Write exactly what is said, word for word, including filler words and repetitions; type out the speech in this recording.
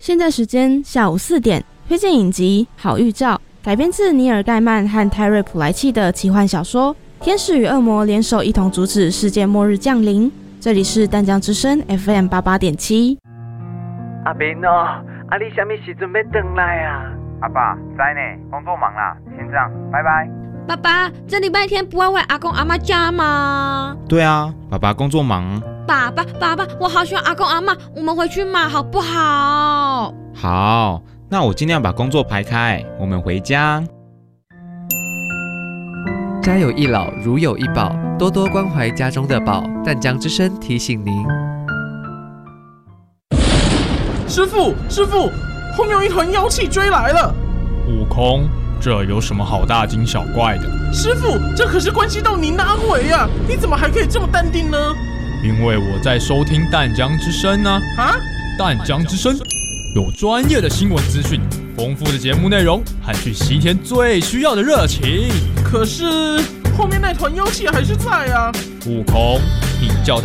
现在时间下午四点，推荐影集《好预兆》，改编自尼尔·盖曼和泰瑞·普莱契的奇幻小说。天使与恶魔联手，一同阻止世界末日降临。这里是淡江之声 F M 八八点七。 阿明哦，啊你什么时阵要回来啊？ 阿爸，在呢，工作忙啦，先这样，拜拜。 爸爸，这礼拜天不要回阿公阿嬷家吗？ 对啊，爸爸工作忙。 爸爸，爸爸，我好喜欢阿公阿嬷，我们回去嘛，好不好？ 好，那我尽量把工作排开，我们回家。 家有一老，如有一宝，多多关怀家中的宝。淡江之声提醒您。 师傅，师傅，后面有一团妖气追来了。 悟空，这有什么好大惊小怪的？ 师傅，这可是关系到您的安危啊！你怎么还可以这么淡定呢？ 因为我在收听淡江之声啊！ 啊， 淡江之声有专业的新闻资讯，丰富的节目内容和去西天最需要的热情。 可是后面那团妖气还是在啊！ 悟空，你叫他